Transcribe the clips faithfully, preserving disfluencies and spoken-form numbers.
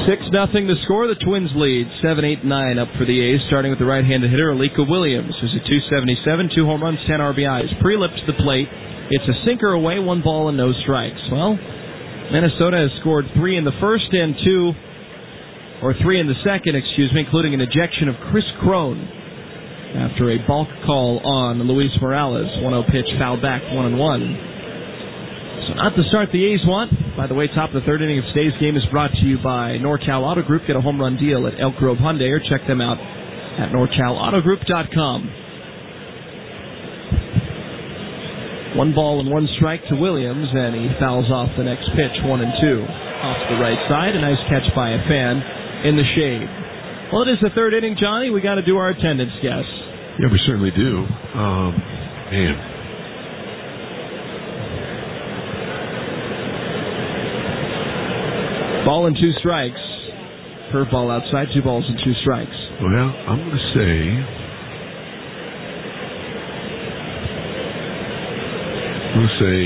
six nothing the score. The Twins lead seven eight nine up for the A's, starting with the right-handed hitter Alika Williams, who's at two seventy-seven, two home runs, ten R B Is. Pre-lip to the plate. It's a sinker away, one ball and no strikes. Well, Minnesota has scored three in the first and two, or three in the second, excuse me, including an ejection of Chris Crone after a balk call on Luis Morales. one oh pitch, fouled back, one and one. So not the start the A's want. By the way, top of the third inning of today's game is brought to you by NorCal Auto Group. Get a home run deal at Elk Grove Hyundai or check them out at norcal auto group dot com. One ball and one strike to Williams, and he fouls off the next pitch, one and two. Off the right side, a nice catch by a fan in the shade. Well, it is the third inning, Johnny. We got to do our attendance guess. Yeah, we certainly do. Um, man. Ball and two strikes. Curveball outside, two balls and two strikes. Well, I'm going to say... I'm going to say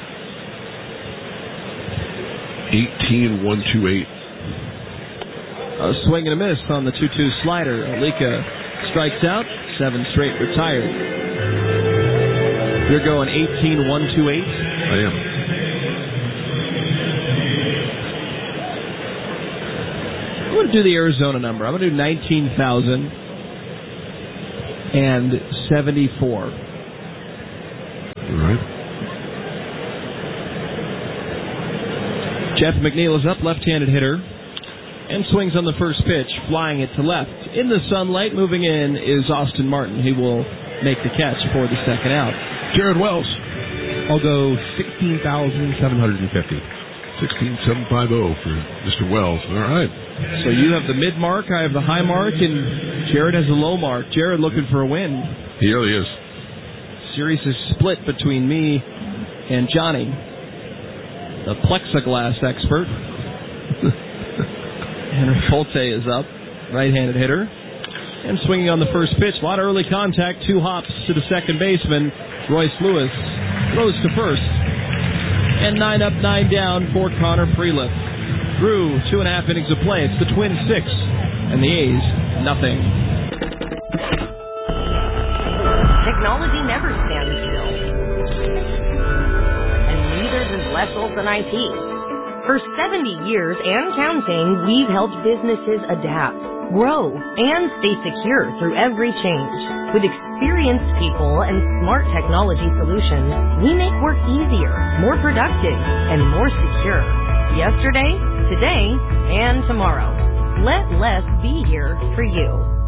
eighteen one two eight. A swing and a miss on the two two slider. Alika strikes out, seven straight retired. You're going eighteen one two eight? I am. I'm going to do the Arizona number. I'm going to do nineteen thousand seventy-four. All right. Jeff McNeil is up, left-handed hitter, and swings on the first pitch, flying it to left. In the sunlight, moving in, is Austin Martin. He will make the catch for the second out. Jared Wells. I'll go sixteen thousand seven hundred fifty. sixteen thousand seven hundred fifty for Mister Wells. All right. So you have the mid mark, I have the high mark, and Jared has a low mark. Jared looking for a win. He really is. Series is split between me and Johnny, the plexiglass expert. Henry Polte is up, right-handed hitter, and swinging on the first pitch. A lot of early contact, two hops to the second baseman. Royce Lewis throws to first. And nine up, nine down for Connor Freelift. Through two and a half innings of play, it's the Twins six, and the A's nothing. Technology never stands still. And neither does less open I T. For seventy years and counting, we've helped businesses adapt, grow, and stay secure through every change. With experienced people and smart technology solutions, we make work easier, more productive, and more secure. Yesterday, today, and tomorrow. Let less be here for you.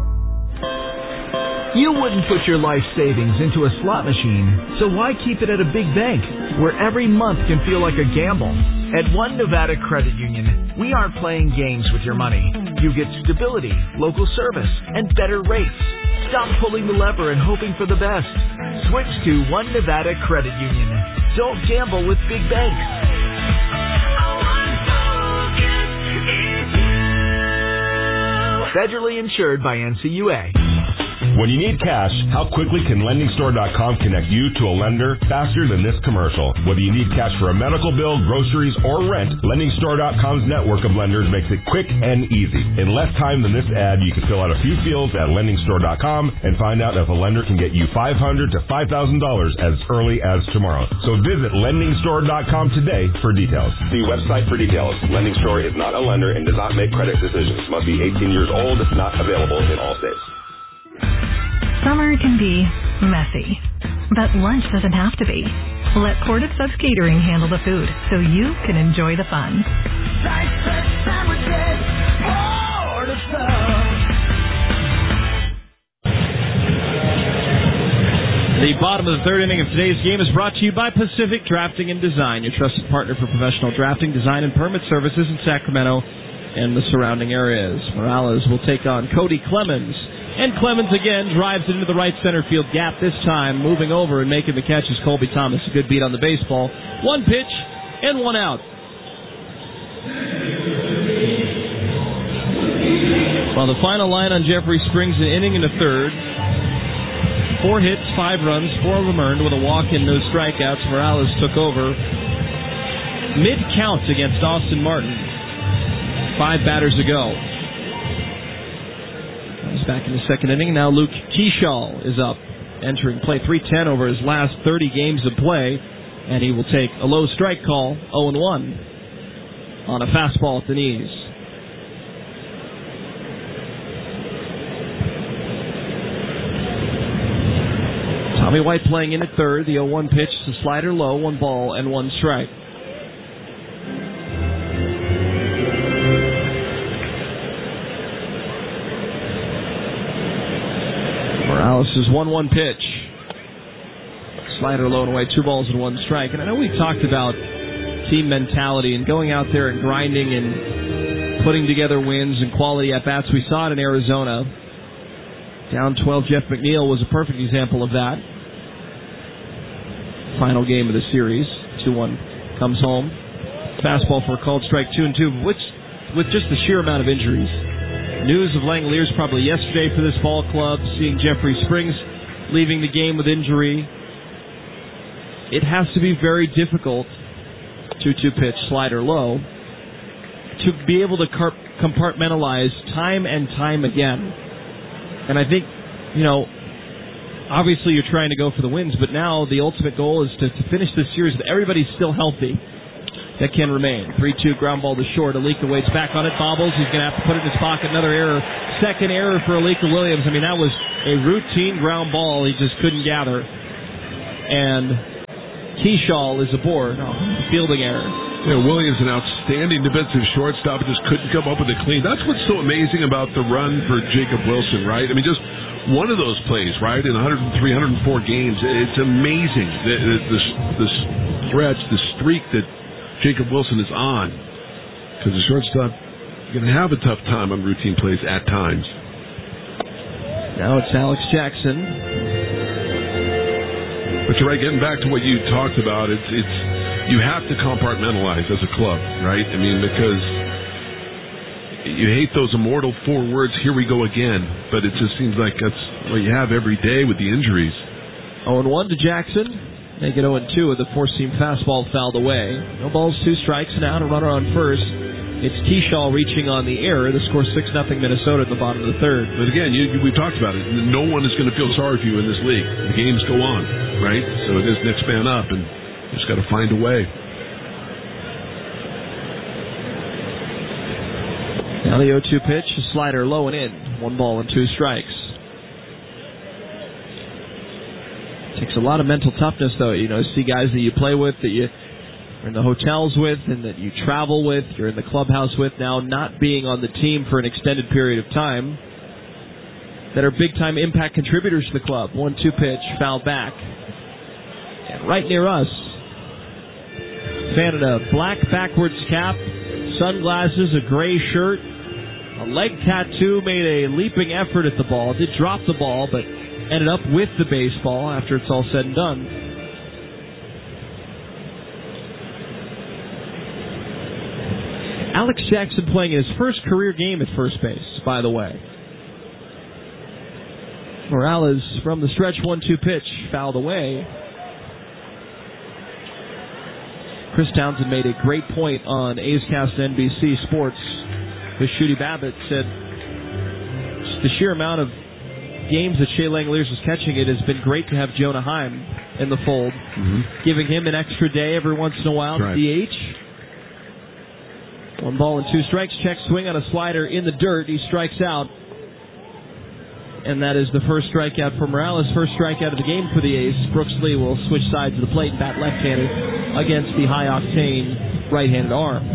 You wouldn't put your life savings into a slot machine, so why keep it at a big bank, where every month can feel like a gamble? At One Nevada Credit Union, we aren't playing games with your money. You get stability, local service, and better rates. Stop pulling the lever and hoping for the best. Switch to One Nevada Credit Union. Don't gamble with big banks. Federally insured by N C U A. When you need cash, how quickly can lending store dot com connect you to a lender faster than this commercial? Whether you need cash for a medical bill, groceries, or rent, lending store dot com's network of lenders makes it quick and easy. In less time than this ad, you can fill out a few fields at lending store dot com and find out if a lender can get you five hundred dollars to five thousand dollars as early as tomorrow. So visit lending store dot com today for details. See website for details. Lending Store is not a lender and does not make credit decisions. Must be eighteen years old. Not available in all states. Summer can be messy, but lunch doesn't have to be. Let Port of Subs Catering handle the food so you can enjoy the fun. The bottom of the third inning of today's game is brought to you by Pacific Drafting and Design, your trusted partner for professional drafting, design, and permit services in Sacramento and the surrounding areas. Morales will take on Cody Clemens. And Clemens again drives it into the right center field gap, this time moving over and making the catch is Colby Thomas. A good beat on the baseball. One pitch and one out. Well, the final line on Jeffrey Springs, an inning and a third. Four hits, five runs, four of them earned with a walk and no strikeouts. Morales took over mid-count against Austin Martin. Five batters to go. He's back in the second inning. Now Luke Keeschall is up, entering play. three ten over his last thirty games of play, and he will take a low strike call, oh and one, on a fastball at the knees. Tommy White playing in at third. The oh one pitch, the slider low, one ball and one strike. Morales' one one pitch. Slider low and away, two balls and one strike. And I know we've talked about team mentality and going out there and grinding and putting together wins and quality at-bats. We saw it in Arizona. Down twelve, Jeff McNeil was a perfect example of that. Final game of the series. two one comes home. Fastball for a called strike, two and two, which, with just the sheer amount of injuries. News of Langoliers probably yesterday for this ball club, seeing Jeffrey Springs leaving the game with injury. It has to be very difficult, two two pitch, slider low, to be able to compartmentalize time and time again. And I think, you know, obviously you're trying to go for the wins, but now the ultimate goal is to, to finish this series with everybody still healthy that can remain. three two, ground ball to short. Alika waits back on it, bobbles. He's going to have to put it in his pocket. Another error. Second error for Alika Williams. I mean, that was a routine ground ball he just couldn't gather. And Keeschall is aboard. Oh, fielding error. Yeah, Williams, an outstanding defensive shortstop, just couldn't come up with a clean. That's what's so amazing about the run for Jacob Wilson, right? I mean, just one of those plays, right, in one oh three, one oh four games. It's amazing, the, the, the, the stretch, the streak that Jacob Wilson is on. Because the shortstop is going to have a tough time on routine plays at times. Now it's Alex Jackson. But you're right, getting back to what you talked about, it's it's you have to compartmentalize as a club, right? I mean, because you hate those immortal four words, here we go again, but it just seems like that's what you have every day with the injuries. oh and one to Jackson. Make it oh and two with the four-seam fastball fouled away. No balls, two strikes, now a runner on first. It's Keeschall reaching on the error. The score six nothing Minnesota at the bottom of the third. But again, you, we've talked about it. No one is going to feel sorry for you in this league. The games go on, right? So it is next man up, and you just got to find a way. Now the oh two pitch, a slider low and in. One ball and two strikes. Takes a lot of mental toughness, though. You know, see guys that you play with, that you are in the hotels with, and that you travel with, you're in the clubhouse with, now not being on the team for an extended period of time, that are big-time impact contributors to the club. one two pitch, foul back. And right near us, fan in a black backwards cap, sunglasses, a gray shirt, a leg tattoo, made a leaping effort at the ball. Did drop the ball, but ended up with the baseball after it's all said and done. Alex Jackson playing in his first career game at first base, by the way. Morales from the stretch, one two pitch, fouled away. Chris Townsend made a great point on A's Cast and N B C Sports with Shooty Babbitt. Said the sheer amount of games that Shea Langoliers was catching, it has been great to have Jonah Heim in the fold, mm-hmm. giving him an extra day every once in a while to D H. One ball and two strikes. Check swing on a slider in the dirt. He strikes out. And that is the first strikeout for Morales. First strikeout of the game for the A's. Brooks Lee will switch sides of the plate and bat left-handed against the high-octane right-handed arm.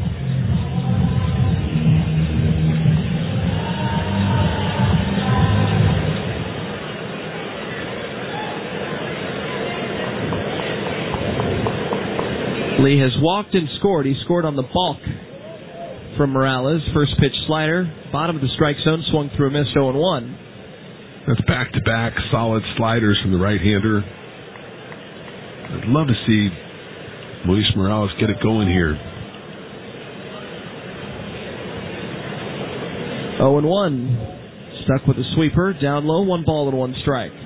Lee has walked and scored. He scored on the balk from Morales. First pitch slider, bottom of the strike zone, swung through a miss, oh and one. That's back-to-back solid sliders from the right-hander. I'd love to see Luis Morales get it going here. oh and one. Stuck with a sweeper, down low, one ball and one strike.